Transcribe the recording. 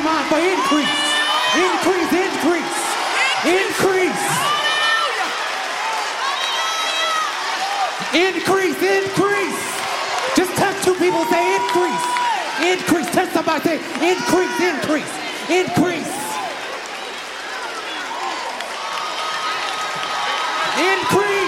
mind for increase. Increase, increase, increase. Increase, increase. Just touch two people and say increase. Increase. Touch somebody, say increase, increase, increase. Increase.